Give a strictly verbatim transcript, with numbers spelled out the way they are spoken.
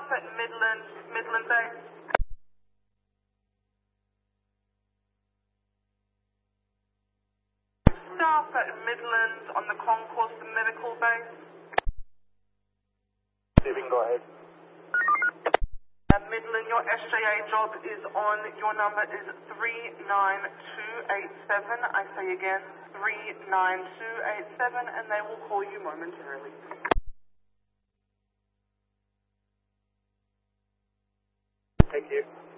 Staff at Midland, Midland Base. Staff at Midland on the concourse medical base. Steven, go ahead. At Midland, your S J A job is on. Your number is three nine two eight seven. I say again, three nine two eight seven, and they will call you momentarily. Thank you.